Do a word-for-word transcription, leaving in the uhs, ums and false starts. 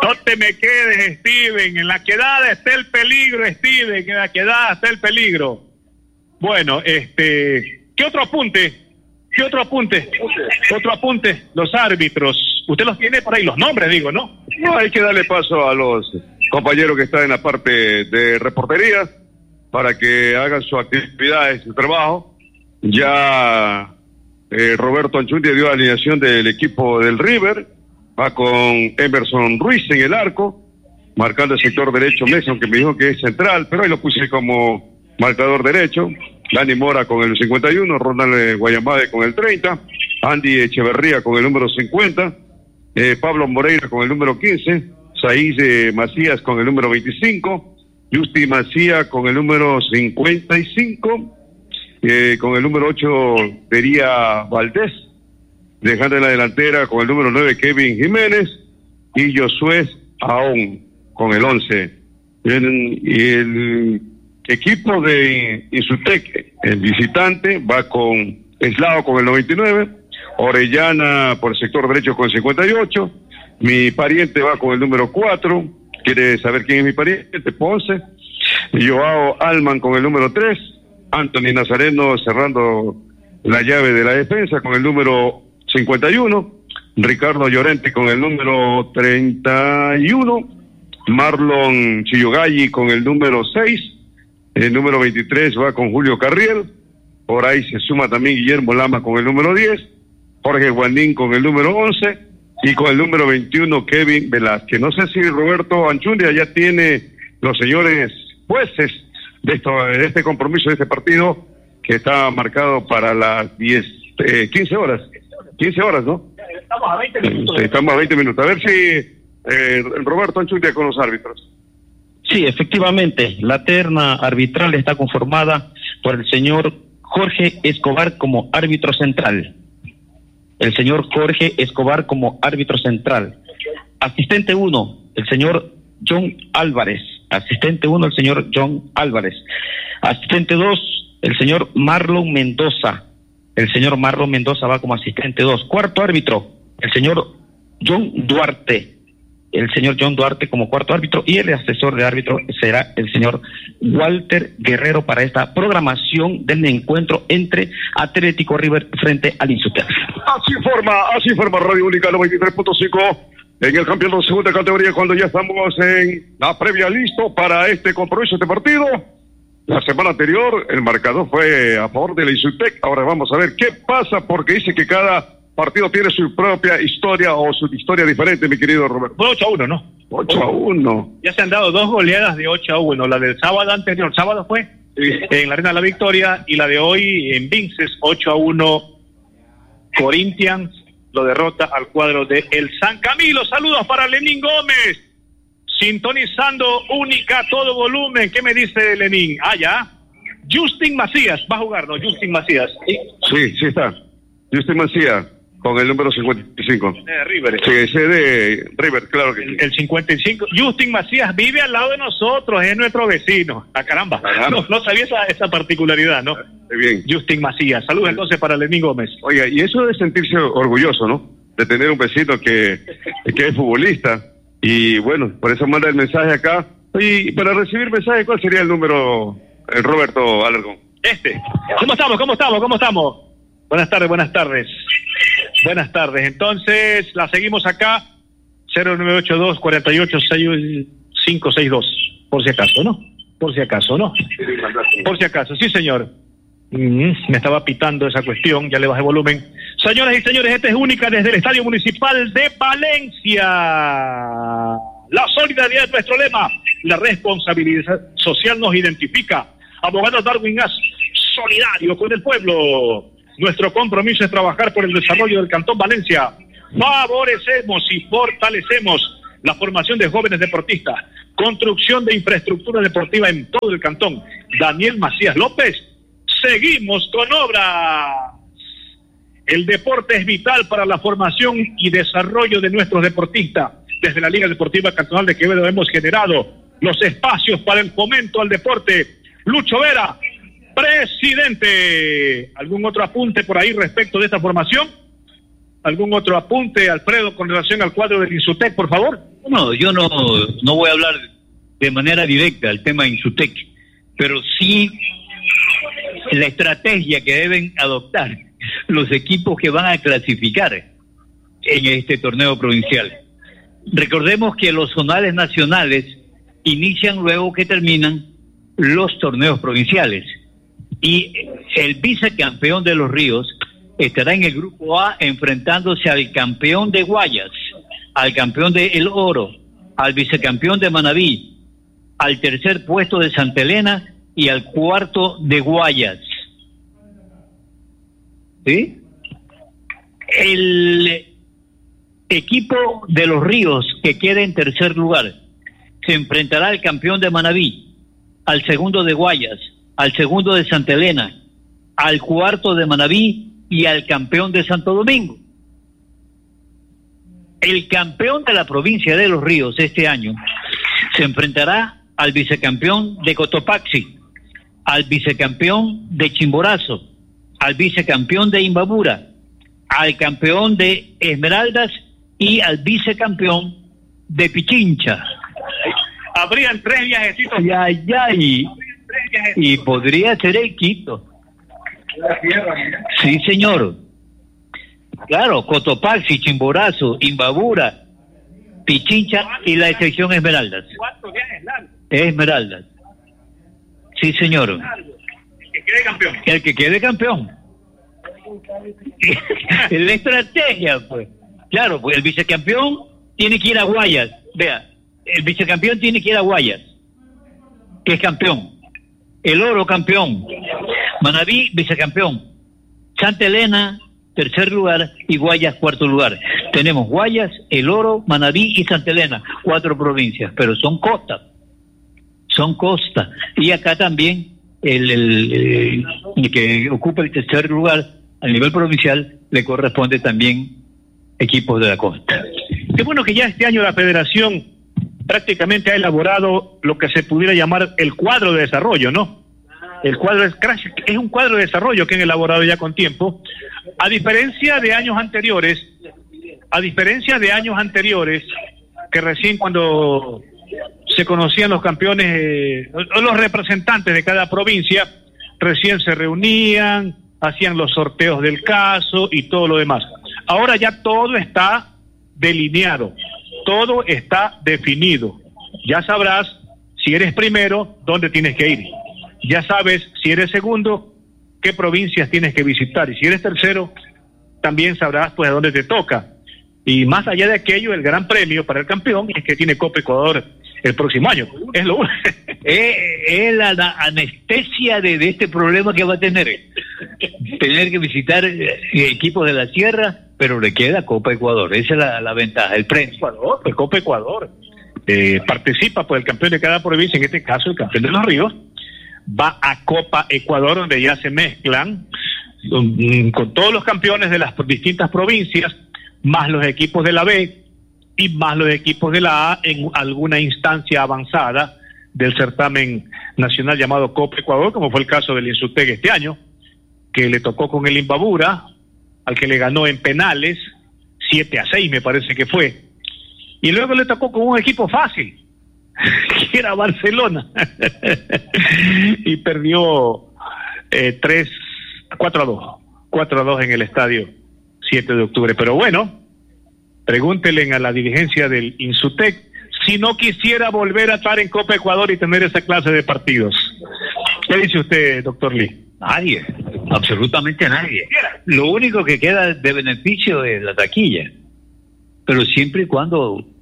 No te me quedes, Steven. En la quedada está el peligro, Steven. En la quedada está el peligro. Bueno, este, ¿qué otro apunte? ¿Qué otro apunte? Otro apunte. Los árbitros. Usted los tiene por ahí, los nombres, digo, ¿no? No, hay que darle paso a los compañeros que están en la parte de reportería para que hagan su actividad, su trabajo. Ya eh, Roberto Anchundia dio alineación del equipo del River. Va con Emerson Ruiz en el arco, marcando el sector derecho Mesa, aunque me dijo que es central, pero ahí lo puse como marcador derecho. Dani Mora con el cincuenta y uno, Ronald Guayamade con el treinta, Andy Echeverría con el número cincuenta, eh, Pablo Moreira con el número quince, Saiz eh, Macías con el número veinticinco, Justi Macías con el número cincuenta y cinco, eh, con el número ocho Dería Valdés, dejando en la delantera con el número nueve Kevin Jiménez y Josué Aón con el once. El, el equipo de Insutec, el visitante, va con Eslao con el noventa y nueve, Orellana por el sector derecho con cincuenta y ocho, mi pariente va con el número cuatro, quiere saber quién es mi pariente, Ponce, Joao Alman con el número tres, Anthony Nazareno cerrando la llave de la defensa con el número cincuenta y uno, Ricardo Llorente con el número treinta y uno, Marlon Chillogalli con el número seis, el número veintitrés va con Julio Carriel, por ahí se suma también Guillermo Lama con el número diez, Jorge Guandín con el número once y con el número veintiuno Kevin Velázquez. No sé si Roberto Anchundia ya tiene los señores jueces de, esto, de este compromiso, de este partido que está marcado para las diez, eh, quince horas. quince horas, ¿no? Estamos a veinte minutos. Estamos a veinte minutos. A ver si eh, Roberto Anchundia con los árbitros. Sí, efectivamente, la terna arbitral está conformada por el señor Jorge Escobar como árbitro central. El señor Jorge Escobar como árbitro central. Asistente uno, el señor John Álvarez. Asistente uno, el señor John Álvarez. Asistente dos, el señor Marlon Mendoza. El señor Marlon Mendoza va como asistente dos. Cuarto árbitro, el señor John Duarte. El señor John Duarte como cuarto árbitro, y el asesor de árbitro será el señor Walter Guerrero para esta programación del encuentro entre Atlético River frente al Insutec. Así informa, así informa Radio Única noventa y tres punto cinco en el campeonato de segunda categoría, cuando ya estamos en la previa listo para este compromiso, este partido. La semana anterior el marcador fue a favor del Insutec. Ahora vamos a ver qué pasa, porque dice que cada partido tiene su propia historia o su historia diferente, mi querido Roberto. Fue ocho a uno, ¿no? ocho a uno. Ya se han dado dos goleadas de ocho a uno. La del sábado anterior, sábado fue sí, en la Arena de la Victoria, y la de hoy en Vinces, ocho a uno. Corinthians lo derrota al cuadro de el San Camilo. Saludos para Lenín Gómez, sintonizando Única a todo volumen. ¿Qué me dice Lenín? Ah, ya. Justin Macías va a jugar, ¿no? Justin Macías. Sí, sí, sí está. Justin Macías con el número cincuenta y cinco. De River. Sí, ese de River, claro que sí. El, el cincuenta y cinco. Justin Macías vive al lado de nosotros, es nuestro vecino. ¡Ah, caramba! caramba. No, no sabía esa, esa particularidad, ¿no? Muy bien. Justin Macías. Saludos sí. Entonces para Lenín Gómez. Oiga, y eso de sentirse orgulloso, ¿no? De tener un vecino que, que es futbolista. Y bueno, por eso manda el mensaje acá. Y para recibir mensaje, ¿cuál sería el número, el Roberto Alarcón? Este. ¿Cómo estamos? ¿Cómo estamos? ¿Cómo estamos? Buenas tardes, buenas tardes. Buenas tardes. Entonces, la seguimos acá. cero nueve ocho dos, cuatro ocho, seis cinco seis dos. Por si acaso, ¿no? Por si acaso, ¿no? Por si acaso, sí, señor. Mm, me estaba pitando esa cuestión, ya le bajé volumen. Señoras y señores, esta es Única desde el Estadio Municipal de Valencia. La solidaridad es nuestro lema. La responsabilidad social nos identifica. Abogado Darwin As, solidario con el pueblo. Nuestro compromiso es trabajar por el desarrollo del Cantón Valencia. Favorecemos y fortalecemos la formación de jóvenes deportistas, construcción de infraestructura deportiva en todo el cantón. Daniel Macías López, seguimos con obras. El deporte es vital para la formación y desarrollo de nuestros deportistas. Desde la Liga Deportiva Cantonal de Quevedo hemos generado los espacios para el fomento al deporte. Lucho Vera, presidente. ¿Algún otro apunte por ahí respecto de esta formación? ¿Algún otro apunte, Alfredo, con relación al cuadro del Insutec, por favor? No, yo no, no voy a hablar de manera directa del tema Insutec, pero sí la estrategia que deben adoptar los equipos que van a clasificar en este torneo provincial. Recordemos que los zonales nacionales inician luego que terminan los torneos provinciales, y el vicecampeón de Los Ríos estará en el grupo A enfrentándose al campeón de Guayas, al campeón de El Oro, al vicecampeón de Manabí, al tercer puesto de Santa Elena y al cuarto de Guayas. ¿Sí? El equipo de Los Ríos, que queda en tercer lugar, se enfrentará al campeón de Manabí, al segundo de Guayas, al segundo de Santa Elena, al cuarto de Manabí y al campeón de Santo Domingo. El campeón de la provincia de Los Ríos este año se enfrentará al vicecampeón de Cotopaxi, al vicecampeón de Chimborazo, al vicecampeón de Imbabura, al campeón de Esmeraldas y al vicecampeón de Pichincha. Habrían tres viajecitos. Ay, ay, ay. Y podría ser el Quito. Sí, señor. Claro, Cotopaxi, Chimborazo, Imbabura, Pichincha y la excepción Esmeraldas. ¿Cuántos viajes largos? Esmeraldas. Sí, señor. El que quede campeón. El que quede campeón. La estrategia, pues. Claro, pues el vicecampeón tiene que ir a Guayas. Vea, el vicecampeón tiene que ir a Guayas, que es campeón. El Oro, campeón. Manabí, vicecampeón. Santa Elena, tercer lugar, y Guayas, cuarto lugar. Tenemos Guayas, El Oro, Manabí y Santa Elena, cuatro provincias, pero son costas. Son costas. Y acá también el, el, el, el que ocupa el tercer lugar a nivel provincial le corresponde también equipos de la costa. Qué bueno que ya este año la federación prácticamente ha elaborado lo que se pudiera llamar el cuadro de desarrollo, ¿no? El cuadro es, es un cuadro de desarrollo que han elaborado ya con tiempo, a diferencia de años anteriores, a diferencia de años anteriores, que recién cuando se conocían los campeones, eh, los representantes de cada provincia, recién se reunían, hacían los sorteos del caso y todo lo demás. Ahora ya todo está delineado, todo está definido. Ya sabrás, si eres primero, dónde tienes que ir. Ya sabes, si eres segundo, qué provincias tienes que visitar. Y si eres tercero, también sabrás pues a dónde te toca. Y más allá de aquello, el gran premio para el campeón es que tiene Copa Ecuador el próximo año. Es lo único. Es, es la, la anestesia de, de este problema que va a tener. Tener que visitar eh, equipos de la sierra, pero le queda Copa Ecuador. Esa es la, la ventaja, el premio. Ecuador, pues Copa Ecuador. Eh, participa pues el campeón de cada provincia, en este caso el campeón de Los Ríos, va a Copa Ecuador, donde ya se mezclan con, con todos los campeones de las distintas provincias, más los equipos de la B y más los equipos de la A en alguna instancia avanzada del certamen nacional llamado Copa Ecuador, como fue el caso del Insutec este año, que le tocó con el Imbabura, al que le ganó en penales, siete a seis me parece que fue, y luego le tocó con un equipo fácil, que era Barcelona, y perdió eh, tres, cuatro a dos, cuatro a dos en el estadio siete de octubre. Pero bueno, pregúntenle a la dirigencia del Insutec si no quisiera volver a estar en Copa Ecuador y tener esa clase de partidos. ¿Qué dice usted, doctor Lee? Nadie, absolutamente nadie. Lo único que queda de beneficio es la taquilla, pero siempre y cuando